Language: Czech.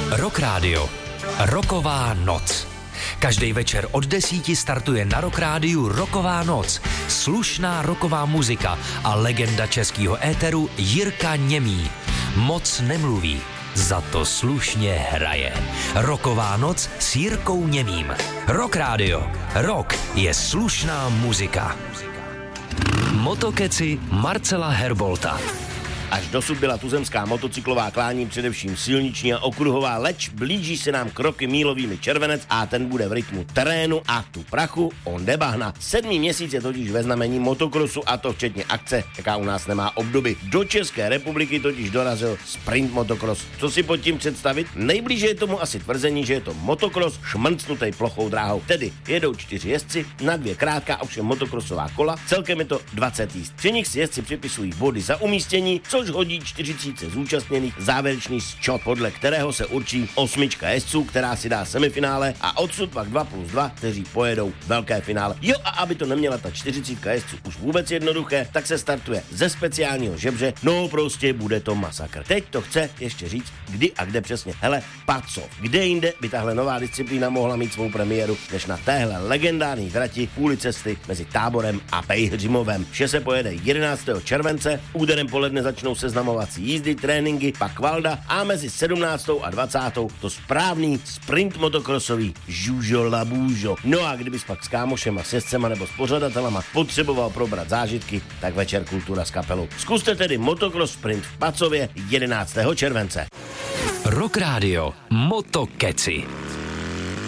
Rock Radio. Rocková noc. Každý večer od 10 startuje na Rock Rádiu Rocková noc. Slušná rocková muzika a legenda českého éteru Jirka Němý. Moc nemluví, za to slušně hraje. Rocková noc s Jirkou Němým. Rock Radio. Rock je slušná muzika. Motokeci Marcela Herbolta. Až dosud byla tuzemská motocyklová klání především silniční a okruhová, leč blíží se nám kroky mílovými červenec a ten bude v rytmu terénu a tu prachu onde bahna. 7. měsíc je totiž ve znamení motokrosu a to včetně akce, jaká u nás nemá obdoby. Do České republiky totiž dorazil sprint motokros. Co si pod tím představit? Nejblíže je tomu asi tvrzení, že je to motokros šmrcnutej plochou dráhou. Tedy jedou 4 jezdci na 2 krátká ovšem motokrosová kola, celkem je to 20 jízd. Při nich si jezdci připisují body za umístění, což hodí 40 zúčastněných závěrečný ščot, podle kterého se určí 8 jezdců, která si dá semifinále a odsud pak 2+2, kteří pojedou velké finále. Jo, a aby to neměla ta 40 jezdců už vůbec jednoduché, tak se startuje ze speciálního žebře, no prostě bude to masakr. Teď to chce ještě říct, kdy a kde přesně. Hele, Pacov, kde jinde by tahle nová disciplína mohla mít svou premiéru, než na téhle legendární trati půli cesty mezi Táborem a Pejhřimovem. Vše se pojede 11. července, úderem poledne začnou seznamovací jízdy, tréninky, pak Valda a mezi 17. a 20. to správný sprint motokrosový žužo labůžo. No a kdybys pak s kámošema, s jezdcema nebo s pořadatelama potřeboval probrat zážitky, tak večer kultura s kapelou. Zkuste tedy motokros sprint v Pacově 11. července. Rock Radio. Motokeci.